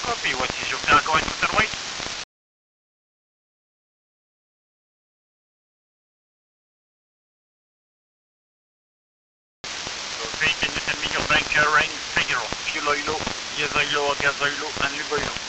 Copy, what is your fare going to the right? Okay, can you tell me your bank range figure? Fuel oil, diesel oil, gas oil, and lube oil?